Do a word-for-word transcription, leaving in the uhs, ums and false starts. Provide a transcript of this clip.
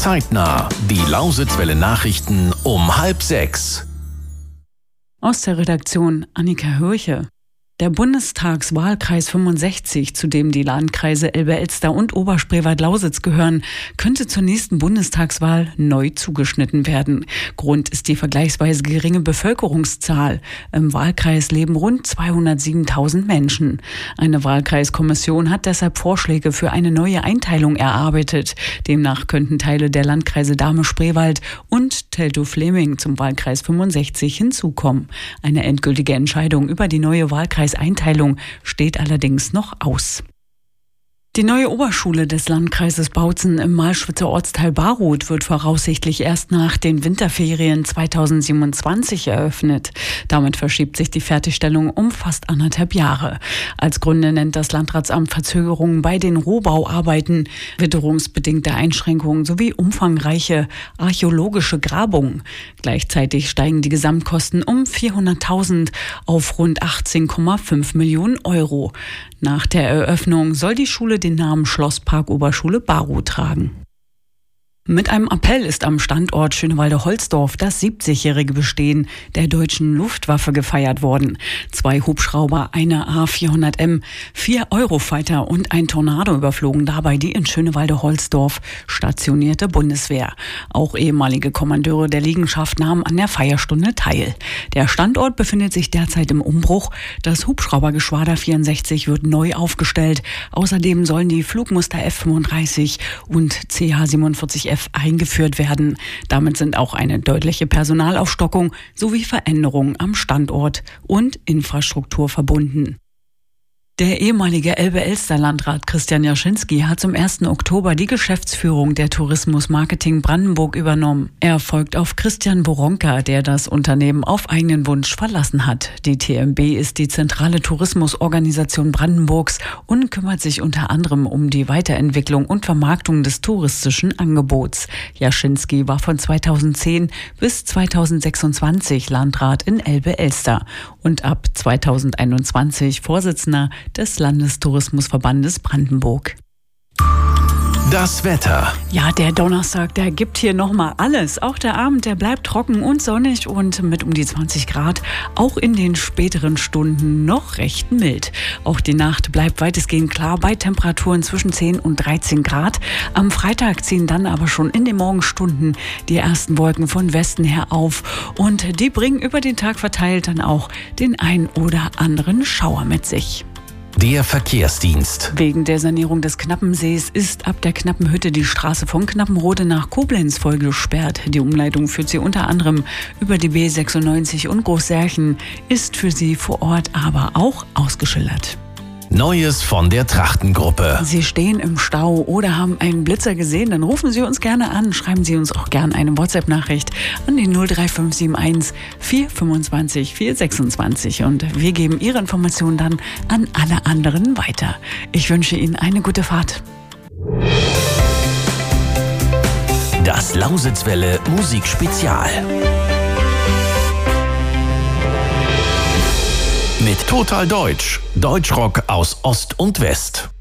Zeitnah. Die Lausitzwelle Nachrichten um halb sechs. Aus der Redaktion Annika Hürche. Der Bundestagswahlkreis fünfundsechzig, zu dem die Landkreise Elbe-Elster und Oberspreewald-Lausitz gehören, könnte zur nächsten Bundestagswahl neu zugeschnitten werden. Grund ist die vergleichsweise geringe Bevölkerungszahl. Im Wahlkreis leben rund zweihundertsiebentausend Menschen. Eine Wahlkreiskommission hat deshalb Vorschläge für eine neue Einteilung erarbeitet. Demnach könnten Teile der Landkreise Dahme-Spreewald und Teltow-Fleming zum Wahlkreis fünfundsechzig hinzukommen. Eine endgültige Entscheidung über die neue Wahlkreis Einteilung steht allerdings noch aus. Die neue Oberschule des Landkreises Bautzen im Malschwitzer Ortsteil Baruth wird voraussichtlich erst nach den Winterferien zweitausendsiebenundzwanzig eröffnet. Damit verschiebt sich die Fertigstellung um fast anderthalb Jahre. Als Gründe nennt das Landratsamt Verzögerungen bei den Rohbauarbeiten, witterungsbedingte Einschränkungen sowie umfangreiche archäologische Grabungen. Gleichzeitig steigen die Gesamtkosten um vierhunderttausend auf rund achtzehn Komma fünf Millionen Euro. Nach der Eröffnung soll die Schule den Namen Schlosspark Oberschule Baruth tragen. Mit einem Appell ist am Standort Schönewalde-Holzdorf das siebzigjährige Bestehen der deutschen Luftwaffe gefeiert worden. Zwei Hubschrauber, eine A vierhundert M, vier Eurofighter und ein Tornado überflogen dabei die in Schönewalde-Holzdorf stationierte Bundeswehr. Auch ehemalige Kommandeure der Liegenschaft nahmen an der Feierstunde teil. Der Standort befindet sich derzeit im Umbruch. Das Hubschraubergeschwader vierundsechzig wird neu aufgestellt. Außerdem sollen die Flugmuster F fünfunddreißig und C H siebenundvierzig F eingeführt werden. Damit sind auch eine deutliche Personalaufstockung sowie Veränderungen am Standort und Infrastruktur verbunden. Der ehemalige Elbe-Elster-Landrat Christian Jaschinski hat zum ersten Oktober die Geschäftsführung der Tourismus Marketing Brandenburg übernommen. Er folgt auf Christian Boronka, der das Unternehmen auf eigenen Wunsch verlassen hat. Die T M B ist die zentrale Tourismusorganisation Brandenburgs und kümmert sich unter anderem um die Weiterentwicklung und Vermarktung des touristischen Angebots. Jaschinski war von zweitausendzehn bis zweitausendsechsundzwanzig Landrat in Elbe-Elster und ab zweitausendeinundzwanzig Vorsitzender des Landestourismusverbandes Brandenburg. Das Wetter. Ja, der Donnerstag, der gibt hier nochmal alles. Auch der Abend, der bleibt trocken und sonnig und mit um die zwanzig Grad. Auch in den späteren Stunden noch recht mild. Auch die Nacht bleibt weitestgehend klar bei Temperaturen zwischen zehn und dreizehn Grad. Am Freitag ziehen dann aber schon in den Morgenstunden die ersten Wolken von Westen her auf. Und die bringen über den Tag verteilt dann auch den ein oder anderen Schauer mit sich. Der Verkehrsdienst. Wegen der Sanierung des Knappensees ist ab der Knappenhütte die Straße von Knappenrode nach Koblenz voll gesperrt. Die Umleitung führt sie unter anderem über die B sechsundneunzig und Großsärchen, ist für sie vor Ort aber auch ausgeschildert. Neues von der Trachtengruppe. Sie stehen im Stau oder haben einen Blitzer gesehen, dann rufen Sie uns gerne an. Schreiben Sie uns auch gerne eine WhatsApp-Nachricht an die null drei fünf sieben eins vier fünfundzwanzig vier sechsundzwanzig und wir geben Ihre Informationen dann an alle anderen weiter. Ich wünsche Ihnen eine gute Fahrt. Das Lausitzwelle Musikspezial. Mit Total Deutsch. Deutschrock aus Ost und West.